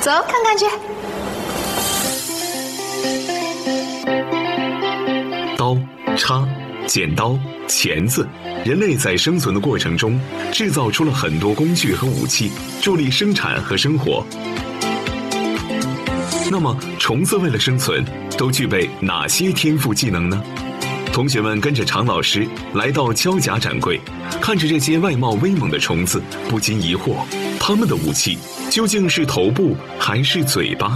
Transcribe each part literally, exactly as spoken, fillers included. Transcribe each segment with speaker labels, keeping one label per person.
Speaker 1: 走，看看去。
Speaker 2: 刀、叉、剪刀、钳子，人类在生存的过程中制造出了很多工具和武器，助力生产和生活。那么，虫子为了生存，都具备哪些天赋技能呢？同学们跟着常老师来到交甲展柜，看着这些外貌威猛的虫子，不禁疑惑：它们的武器究竟是头部还是嘴巴？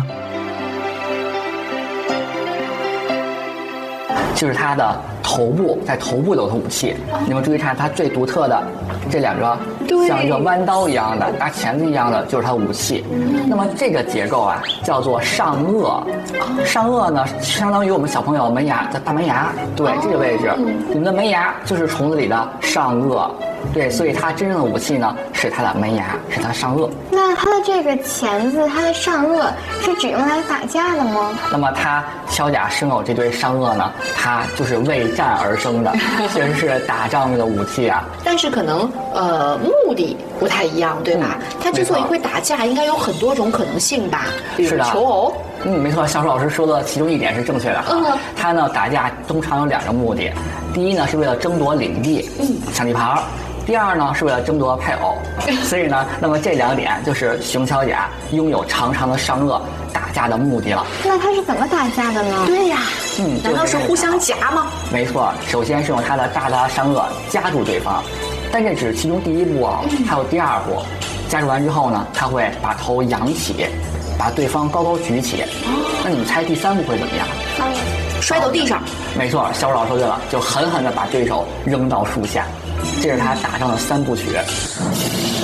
Speaker 3: 就是它的头部，在头部有的武器，你们注意看它最独特的这两个，像一个弯刀一样的、大钳子一样的，就是它的武器。那么这个结构啊，叫做上颚。上颚呢，相当于我们小朋友门牙的大门牙，对，这个位置，你们的门牙就是虫子里的上颚。对，所以它真正的武器呢是它的门牙，是它上颚。
Speaker 1: 那它的这个钳子，它的上颚是只用来打架的吗？
Speaker 3: 那么它锹甲生有这对上颚呢，它就是为战而生的，确实是打仗用的武器啊。
Speaker 4: 但是可能呃目的不太一样，对吧？它之所以会打架，应该有很多种可能性吧？比如求偶。
Speaker 3: 嗯，没错，小楚老师说的其中一点是正确的。嗯，它呢打架通常有两个目的，第一呢是为了争夺领地，嗯，抢地盘。第二呢，是为了争夺配偶，所以呢，那么这两点就是雄锹甲拥有长长的上颚打架的目的了。
Speaker 1: 那它是怎么打架的呢？
Speaker 4: 对呀，嗯，难道是互相夹吗？
Speaker 3: 没错，首先是用它的大大上颚夹住对方，但这只是其中第一步啊，还有第二步。夹住完之后呢，它会把头扬起，把对方高高举起。那你们猜第三步会怎么样？
Speaker 4: 摔到地上。
Speaker 3: 没错，小楚老师说对了，就狠狠地把对手扔到树下。这是他打仗的三部曲。